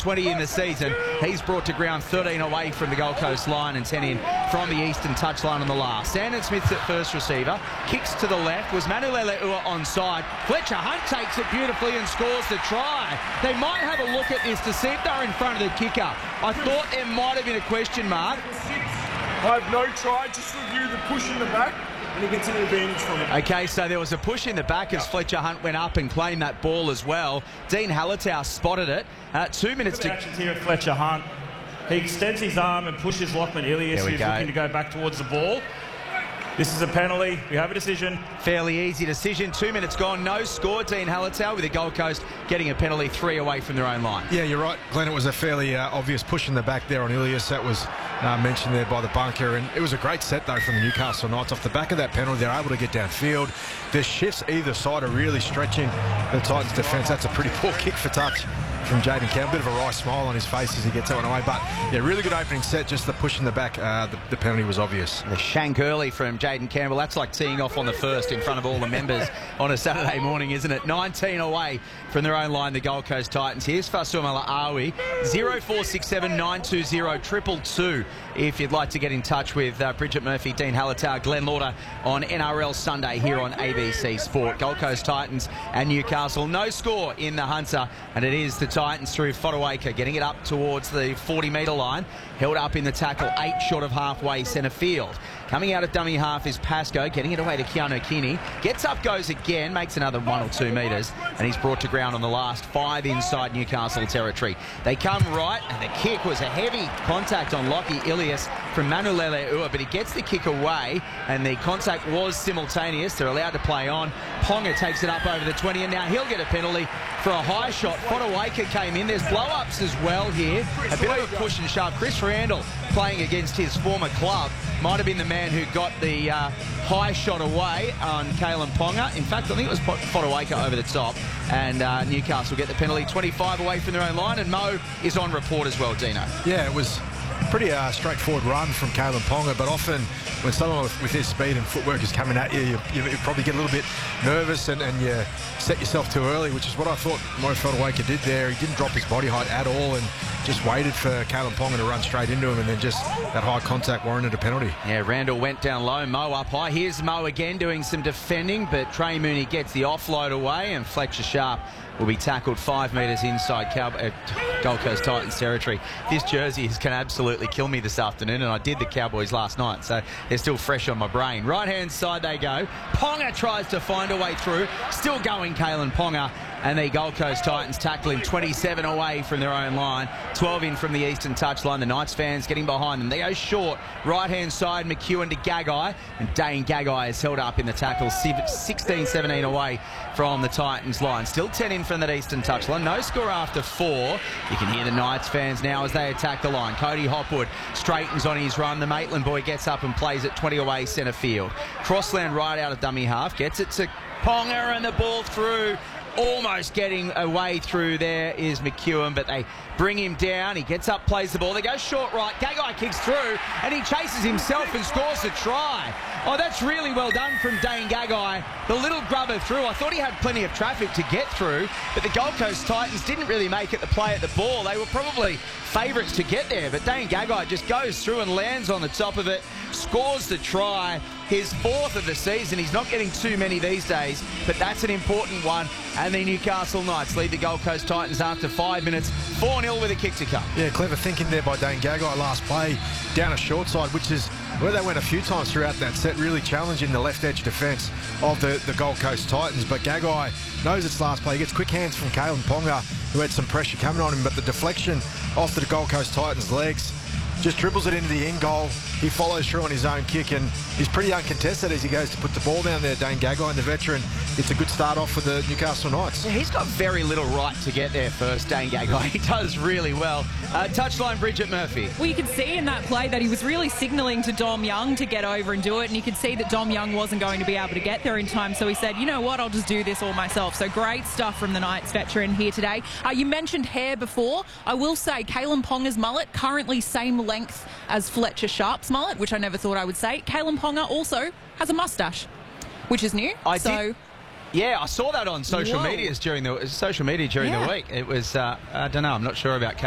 20 in the season. He's brought to ground 13 away from the Gold Coast line and 10 in from the eastern touchline on the last. Sandon Smith's at first receiver. Kicks to the left. Was Manu Le'Leua onside. Fletcher Hunt takes it beautifully and scores the try. They might have a look at this to see if they're in front of the kicker. I thought there might have been a question mark. I have no try, just review the push in the back, and he gets an advantage from it. Okay, so there was a push in the back as Fletcher Hunt went up and claimed that ball as well. Dean Hallertau spotted it. 2 minutes to... Actions here at Fletcher Hunt. He extends his arm and pushes Lachlan Ilias, who's looking to go back towards the ball. This is a penalty. We have a decision. Fairly easy decision. 2 minutes gone. No score. Dean Hallertau with the Gold Coast getting a penalty 3 away from their own line. Yeah, you're right, Glenn. It was a fairly obvious push in the back there on Ilias. That was mentioned there by the bunker. And it was a great set, though, from the Newcastle Knights. Off the back of that penalty, they're able to get downfield. The shifts either side are really stretching the Titans' defence. That's a pretty poor kick for touch from Jayden Campbell. Bit of a wry smile on his face as he gets that one away. But, yeah, really good opening set. Just the push in the back. The penalty was obvious. The shank early from Jayden Campbell. That's like teeing off on the first in front of all the members on a Saturday morning, isn't it? 19 away from their own line, the Gold Coast Titans. Here's Fasumala Awi. 0467 920 222 if you'd like to get in touch with Bridget Murphy, Dean Hallertau, Glenn Lauder on NRL Sunday here on ABC Sport. Gold Coast Titans and Newcastle. No score in the Hunter, and it is the Titans through Fotuaika getting it up towards the 40-metre line. Held up in the tackle, 8 short of halfway centre field. Coming out of dummy half is Pascoe, getting it away to Keanu Kinney. Gets up, goes again, makes another 1 or 2 metres, and he's brought to ground on the last 5 inside Newcastle territory. They come right, and the kick was a heavy contact on Lockie Ilias from Manu Le'Leua, but he gets the kick away, and the contact was simultaneous. They're allowed to play on. Ponga takes it up over the 20, and now he'll get a penalty for a high shot. Fotuaika came in. There's blow-ups as well here. A bit of a push and shove. Chris Randall playing against his former club might have been the man who got the high shot away on Kalen Ponga. In fact, I think it was Fotuaika over the top, and Newcastle get the penalty 25 away from their own line, and Mo is on report as well, Dino. Yeah, it was a pretty straightforward run from Kalen Ponga, but often when someone with his speed and footwork is coming at you, you probably get a little bit nervous and you set yourself too early, which is what I thought Mo Fotuaika did there. He didn't drop his body height at all and just waited for Kalen Ponga to run straight into him, and then just that high contact warranted a penalty. Yeah, Randall went down low, Mo up high. Here's Mo again doing some defending, but Trey Mooney gets the offload away, and Fletcher Sharp will be tackled 5 metres inside Gold Coast Titans territory. This jersey can absolutely kill me this afternoon, and I did the Cowboys last night, so they're still fresh on my brain. Right-hand side they go. Ponga tries to find a way through. Still going, Kalen Ponga. And the Gold Coast Titans tackle him 27 away from their own line, 12 in from the eastern touchline. The Knights fans getting behind them. They go short. Right-hand side, McEwen to Gagai. And Dane Gagai is held up in the tackle, 16-17 away from the Titans line. Still 10 in from that eastern touchline. No score after 4. You can hear the Knights fans now as they attack the line. Cody Hopwood straightens on his run. The Maitland boy gets up and plays it 20 away centre field. Crossland right out of dummy half. Gets it to Ponga, and the ball through. Almost getting away through there is McEwen, but they bring him down. He gets up, plays the ball. They go short right. Gagai kicks through, and he chases himself and scores the try. Oh, that's really well done from Dane Gagai. The little grubber through. I thought he had plenty of traffic to get through, but the Gold Coast Titans didn't really make it the play at the ball. They were probably favourites to get there, but Dane Gagai just goes through and lands on the top of it, scores the try. His 4th of the season. He's not getting too many these days, but that's an important one. And the Newcastle Knights lead the Gold Coast Titans after 5 minutes, 4-0 with a kick to come. Yeah, clever thinking there by Dane Gagai last play, down a short side, which is where they went a few times throughout that set, really challenging the left edge defence of the Gold Coast Titans. But Gagai knows it's last play. He gets quick hands from Kalen Ponga, who had some pressure coming on him, but the deflection off the Gold Coast Titans' legs just dribbles it into the end goal. He follows through on his own kick, and he's pretty uncontested as he goes to put the ball down there. Dane Gagai, the veteran, it's a good start off for the Newcastle Knights. Yeah, he's got very little right to get there first, Dane Gagai. He does really well. Touchline, Bridget Murphy. Well, you could see in that play that he was really signalling to Dom Young to get over and do it, and you could see that Dom Young wasn't going to be able to get there in time, so he said, you know what, I'll just do this all myself. So great stuff from the Knights veteran here today. You mentioned hair before. I will say Kalen Ponga's mullet, currently same length as Fletcher Sharp's mullet, which I never thought I would say. Kalen Ponga also has a mustache, which is new. Yeah, I saw that on social media during the week. It was, I don't know, I'm not sure about